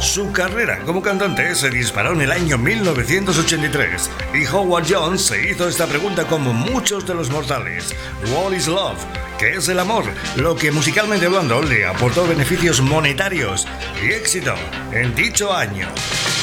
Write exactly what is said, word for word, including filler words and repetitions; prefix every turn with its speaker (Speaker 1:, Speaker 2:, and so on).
Speaker 1: Su carrera como cantante se disparó en el año mil novecientos ochenta y tres y Howard Jones se hizo esta pregunta como muchos de los mortales: What is love? ¿Qué es el amor? Lo que musicalmente hablando le aportó beneficios monetarios y éxito en dicho año.